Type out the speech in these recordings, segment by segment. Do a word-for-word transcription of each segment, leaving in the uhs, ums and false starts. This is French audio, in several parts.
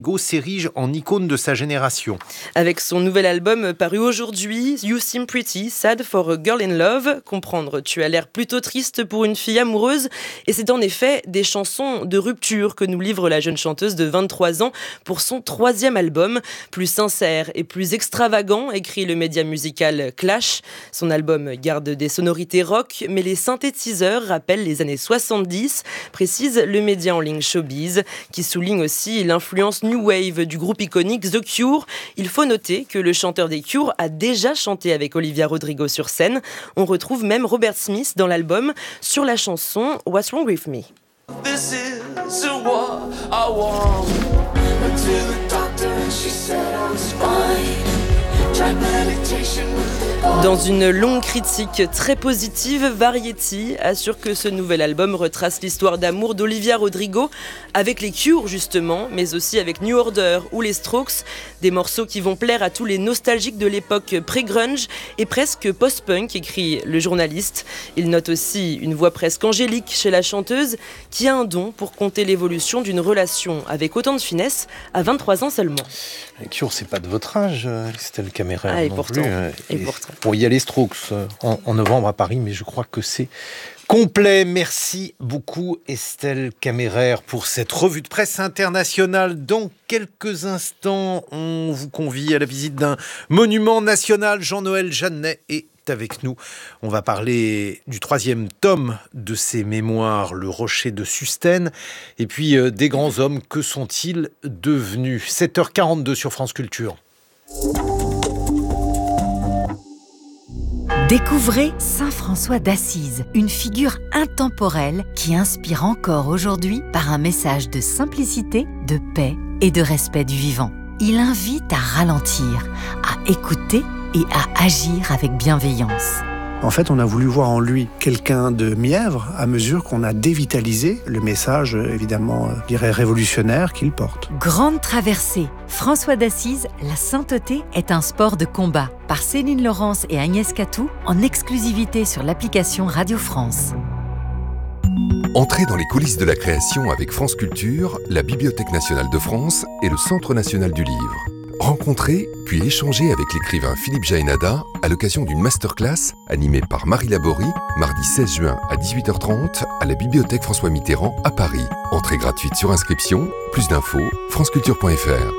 Go s'érige en icône de sa génération. Avec son nouvel album paru aujourd'hui, You Seem Pretty, Sad for a Girl in Love, comprendre tu as l'air plutôt triste pour une fille amoureuse, et c'est en effet des chansons de rupture que nous livre la jeune chanteuse de vingt-trois ans pour son troisième album, plus sincère et plus extravagant, écrit le média musical Clash. Son album garde des sonorités rock, mais les synthétiseurs rappellent les années soixante-dix, précise le média en ligne Showbiz, qui souligne aussi l'influence New Wave du groupe iconique The Cure. Il faut noter que le chanteur des Cure a déjà chanté avec Olivia Rodrigo sur scène. On retrouve même Robert Smith dans l'album sur la chanson What's Wrong With Me. This is what I want. Went to the doctor and she said I was fine. Tried meditation with it all. Dans une longue critique très positive, Variety assure que ce nouvel album retrace l'histoire d'amour d'Olivia Rodrigo avec les Cure justement, mais aussi avec New Order ou les Strokes, des morceaux qui vont plaire à tous les nostalgiques de l'époque pré-grunge et presque post-punk, écrit le journaliste. Il note aussi une voix presque angélique chez la chanteuse qui a un don pour compter l'évolution d'une relation avec autant de finesse à vingt-trois ans seulement. Les Cure, c'est pas de votre âge, Estelle Kammerer. Ah, et non pourtant, plus. et Et pourtant. Bon, il y a les Strokes en, en novembre à Paris, mais je crois que c'est complet. Merci beaucoup Estelle Kammerer pour cette revue de presse internationale. Dans quelques instants, on vous convie à la visite d'un monument national. Jean-Noël Jeannet est avec nous. On va parler du troisième tome de ses mémoires, Le Rocher de Sustène. Et puis euh, des grands hommes, que sont-ils devenus ? sept heures quarante-deux sur France Culture. Découvrez Saint François d'Assise, une figure intemporelle qui inspire encore aujourd'hui par un message de simplicité, de paix et de respect du vivant. Il invite à ralentir, à écouter et à agir avec bienveillance. En fait, on a voulu voir en lui quelqu'un de mièvre à mesure qu'on a dévitalisé le message, évidemment, je dirais révolutionnaire qu'il porte. Grande traversée. François d'Assise, la sainteté est un sport de combat. Par Céline Laurence et Agnès Catou, en exclusivité sur l'application Radio France. Entrez dans les coulisses de la création avec France Culture, la Bibliothèque nationale de France et le Centre national du livre. Rencontrez puis échangez avec l'écrivain Philippe Jaénada à l'occasion d'une masterclass animée par Marie Laborie, mardi seize juin à dix-huit heures trente à la Bibliothèque François Mitterrand à Paris. Entrée gratuite sur inscription, plus d'infos, franceculture point f r.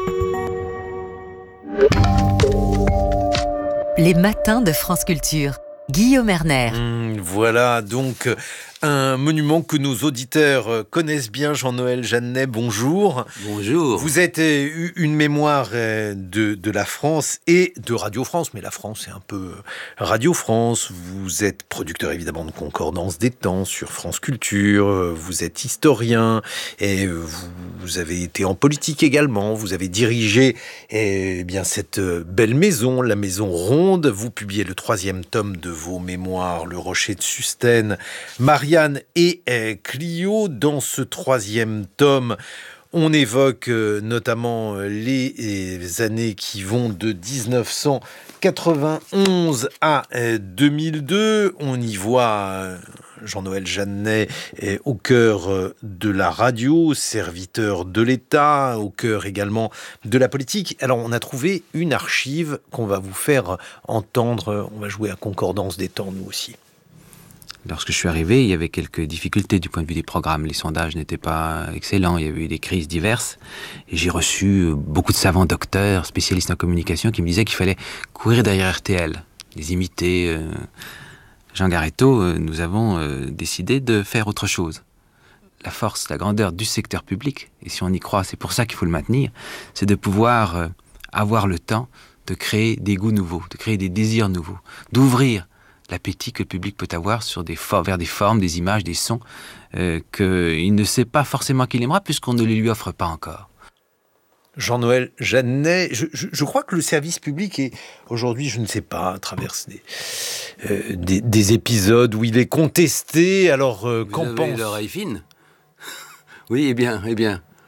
Les matins de France Culture. Guillaume Erner. Mmh, voilà donc un monument que nos auditeurs connaissent bien. Jean-Noël Jeannet, bonjour. Bonjour. Vous êtes une mémoire de, de la France et de Radio France, mais la France c'est un peu Radio France. Vous êtes producteur évidemment de Concordance des temps sur France Culture, vous êtes historien et vous, vous avez été en politique également. Vous avez dirigé eh bien, cette belle maison, la Maison Ronde. Vous publiez le troisième tome de vos mémoires, Le Rocher de Sustène. Marianne et euh, Clio, dans ce troisième tome, on évoque euh, notamment euh, les, les années qui vont de dix-neuf cent quatre-vingt-onze à euh, deux mille deux. On y voit euh, Jean-Noël Jeannet euh, au cœur euh, de la radio, serviteur de l'État, au cœur également de la politique. Alors on a trouvé une archive qu'on va vous faire entendre. On va jouer à Concordance des temps, nous aussi. Lorsque je suis arrivé, il y avait quelques difficultés du point de vue des programmes. Les sondages n'étaient pas excellents, il y avait eu des crises diverses. Et j'ai reçu beaucoup de savants docteurs, spécialistes en communication, qui me disaient qu'il fallait courir derrière R T L, les imiter. Euh, Jean Garetto, euh, nous avons euh, décidé de faire autre chose. La force, la grandeur du secteur public, et si on y croit, c'est pour ça qu'il faut le maintenir, c'est de pouvoir euh, avoir le temps de créer des goûts nouveaux, de créer des désirs nouveaux, d'ouvrir l'appétit que le public peut avoir sur des for- vers des formes, des images, des sons euh, qu'il ne sait pas forcément qu'il aimera puisqu'on ne les lui offre pas encore. Jean-Noël Jeannet, je, je, je crois que le service public est aujourd'hui, je ne sais pas, traverse des, euh, des, des épisodes où il est contesté. Alors, euh, Vous qu'en avez pense... l'oreille fine. Oui, eh bien, eh bien.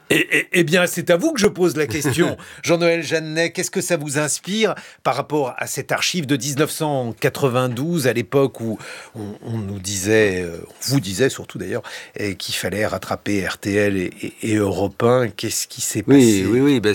Eh, eh, eh bien, c'est à vous que je pose la question. Jean-Noël Jeannet, qu'est-ce que ça vous inspire par rapport à cette archive de dix-neuf cent quatre-vingt-douze, à l'époque où on, on nous disait, euh, on vous disait surtout d'ailleurs, eh, qu'il fallait rattraper R T L et, et, et Europe un. Qu'est-ce qui s'est Oui, passé ? oui, oui. Ben,